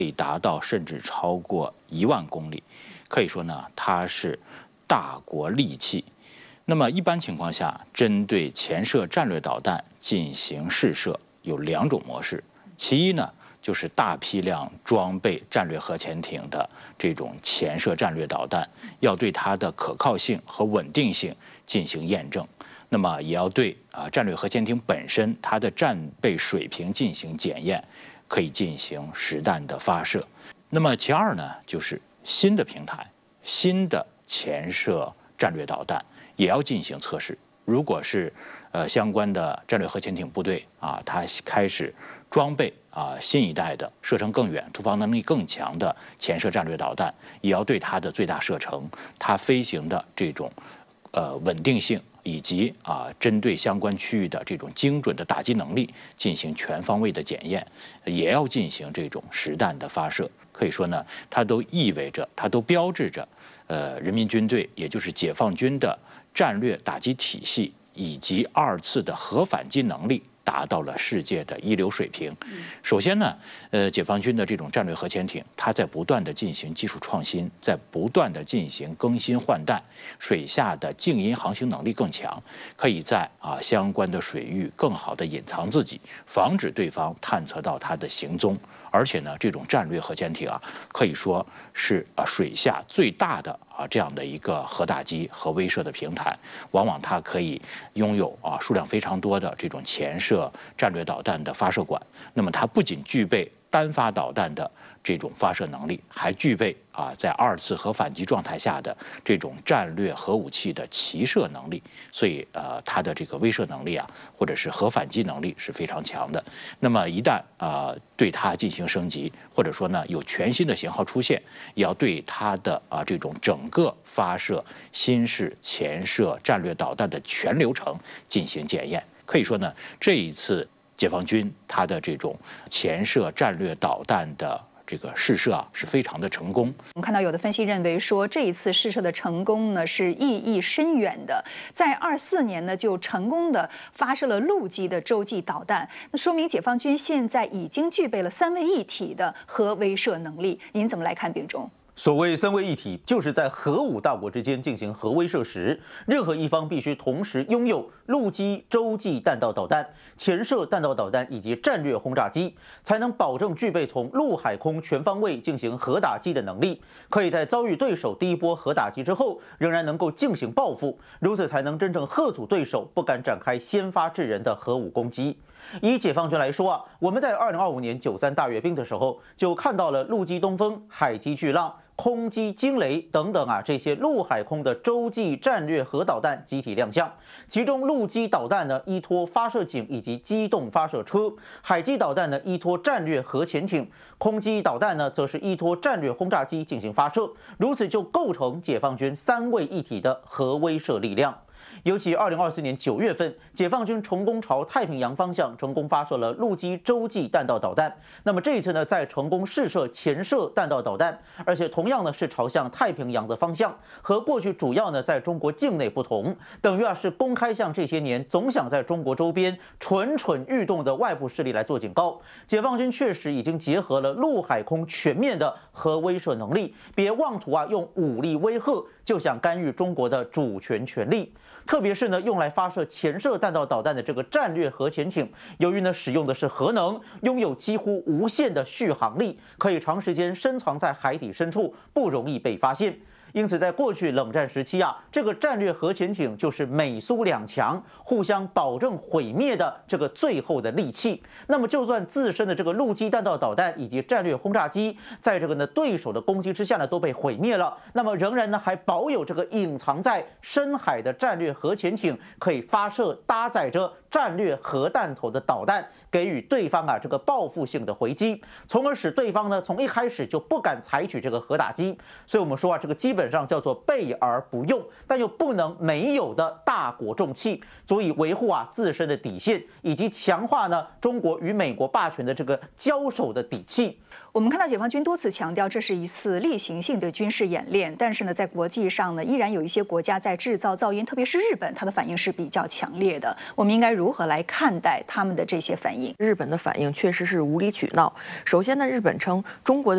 可以达到甚至超过1万公里，可以说呢，它是大国利器。那么一般情况下，针对前射战略导弹进行试射有2种模式，其一呢，就是大批量装备战略核潜艇的这种前射战略导弹，要对它的可靠性和稳定性进行验证。那么也要对战略核潜艇本身它的战备水平进行检验，可以进行实弹的发射。那么其二呢，就是新的平台、新的前射战略导弹也要进行测试。如果是相关的战略核潜艇部队它开始装备新一代的射程更远、突防能力更强的前射战略导弹，也要对它的最大射程、它飞行的这种稳定性，以及针对相关区域的这种精准的打击能力进行全方位的检验，也要进行这种实弹的发射。可以说呢，它都意味着，它都标志着，人民军队也就是解放军的战略打击体系以及2次的核反击能力达到了世界的一流水平。首先呢，解放军的这种战略核潜艇，它在不断的进行技术创新，在不断的进行更新换代，水下的静音航行能力更强，可以在相关的水域更好的隐藏自己，防止对方探测到它的行踪。而且呢，这种战略核潜艇可以说是水下最大的这样的一个核打击和威慑的平台，往往它可以拥有数量非常多的这种前射战略导弹的发射管。那么它不仅具备单发导弹的这种发射能力，还具备在2次核反击状态下的这种战略核武器的齐射能力。所以它的这个威慑能力或者是核反击能力是非常强的。那么一旦对它进行升级，或者说呢有全新的型号出现，也要对它的这种整个发射新式前射战略导弹的全流程进行检验。可以说呢，这一次解放军它的这种前射战略导弹的这个试射是非常的成功。 我们看到有的分析认为说，这一次试射的成功呢是意义深远的，在24年呢就成功的发射了陆基的洲际导弹，那说明解放军现在已经具备了3位一体的核威慑能力。您怎么来看，秉忠？ 所谓3位一体，就是在核武大国之间进行核威慑时，任何一方必须同时拥有陆基洲际弹道导弹、前射弹道导弹以及战略轰炸机，才能保证具备从陆海空全方位进行核打击的能力，可以在遭遇对手第一波核打击之后，仍然能够进行报复，如此才能真正吓阻对手不敢展开先发制人的核武攻击。以解放军来说我们在2025年93大阅兵的时候，就看到了陆基东风、海基巨浪、空基惊雷等等这些陆海空的洲际战略核导弹集体亮相。其中陆基导弹呢依托发射井以及机动发射车，海基导弹呢依托战略核潜艇，空基导弹呢则是依托战略轰炸机进行发射，如此就构成解放军3位一体的核威慑力量。尤其2024年9月份，解放军成功朝太平洋方向成功发射了陆基洲际弹道导弹。那么这一次呢，再成功试射前射弹道导弹，而且同样呢是朝向太平洋的方向，和过去主要呢在中国境内不同，等于是公开向这些年总想在中国周边蠢蠢欲动的外部势力来做警告。解放军确实已经结合了陆海空全面的核威慑能力，别妄图用武力威吓就想干预中国的主权权利。特别是呢，用来发射前射弹道导弹的这个战略核潜艇，由于呢使用的是核能，拥有几乎无限的续航力，可以长时间深藏在海底深处，不容易被发现。因此，在过去冷战时期这个战略核潜艇就是美苏两强互相保证毁灭的这个最后的利器。那么，就算自身的这个陆基弹道导弹以及战略轰炸机在这个对手的攻击之下都被毁灭了，那么仍然还保有这个隐藏在深海的战略核潜艇，可以发射搭载着战略核弹头的导弹，给予对方这个报复性的回击，从而使对方呢从一开始就不敢采取这个核打击。所以我们说这个基本上叫做备而不用，但又不能没有的大国重器，足以维护自身的底线，以及强化呢中国与美国霸权的这个交手的底气。 我们看到解放军多次强调，这是一次例行性的军事演练，但是呢，在国际上呢，依然有一些国家在制造噪音，特别是日本，它的反应是比较强烈的。我们应该如何来看待他们的这些反应？ 日本的反应确实是无理取闹。首先呢，日本称中国的